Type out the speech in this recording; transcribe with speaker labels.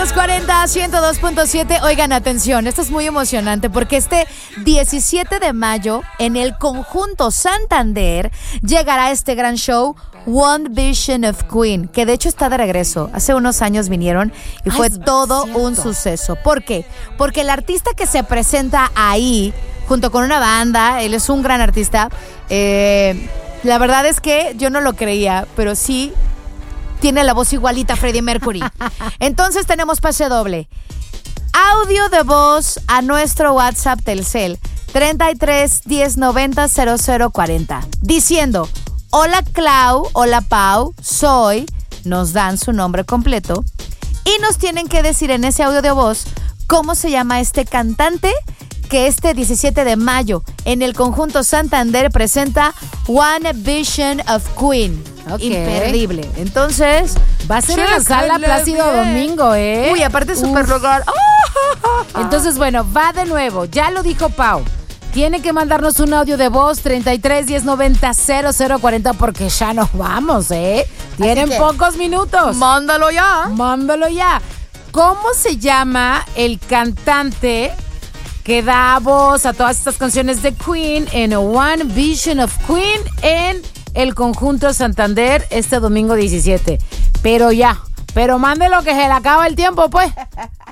Speaker 1: 40, 102.7. Oigan, atención, esto es muy emocionante porque este 17 de mayo en el Conjunto Santander llegará este gran show One Vision of Queen, que de hecho está de regreso. Hace unos años vinieron y fue todo un suceso. ¿Por qué? Porque el artista que se presenta ahí, junto con una banda, él es un gran artista, la verdad es que yo no lo creía, pero sí tiene la voz igualita a Freddie Mercury. Entonces tenemos pase doble. Audio de voz a nuestro WhatsApp Telcel 33 10 90 00 40 diciendo: hola Clau, hola Pau, soy, nos dan su nombre completo y nos tienen que decir en ese audio de voz cómo se llama este cantante que este 17 de mayo en el Conjunto Santander presenta One Vision of Queen. Okay. Imperdible. Entonces,
Speaker 2: va a ser en la sala Plácido Domingo, ¿eh?
Speaker 1: Uy, aparte súper lugar.
Speaker 2: Entonces, bueno, va de nuevo. Ya lo dijo Pau. Tiene que mandarnos un audio de voz 33 10 90 00 40 porque ya nos vamos, ¿eh? Tienen pocos minutos.
Speaker 1: Mándalo ya.
Speaker 2: Mándalo ya. ¿Cómo se llama el cantante que da voz a todas estas canciones de Queen en One Vision of Queen en el Conjunto Santander este domingo 17? Pero mándelo que se le acaba el tiempo, pues.